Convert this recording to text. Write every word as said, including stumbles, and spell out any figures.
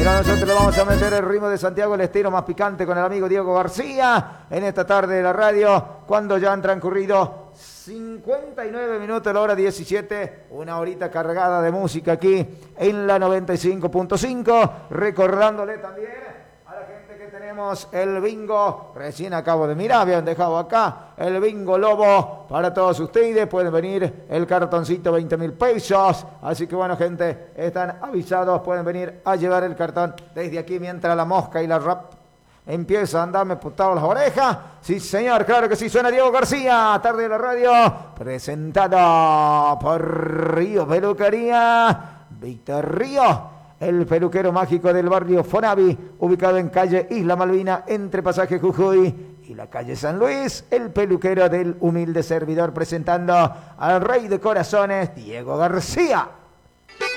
Pero nosotros le vamos a meter el ritmo de Santiago del Estero más picante con el amigo Diego García en esta tarde de la radio, cuando ya han transcurrido cincuenta y nueve minutos, la hora diecisiete, una horita cargada de música aquí en la noventa y cinco punto cinco, recordándole también a la gente que tenemos el bingo, recién acabo de mirar, habían dejado acá el bingo Lobo para todos ustedes, pueden venir el cartoncito veinte mil pesos, así que bueno gente, están avisados, pueden venir a llevar el cartón desde aquí mientras la mosca y la rap empieza a andarme putado las orejas. Sí, señor, claro que sí. Suena Diego García, tarde de la radio, presentado por Río Peluquería. Víctor Río, el peluquero mágico del barrio Fonavi, ubicado en calle Isla Malvina, entre Pasaje Jujuy y la calle San Luis. El peluquero del humilde servidor, presentando al rey de corazones, Diego García.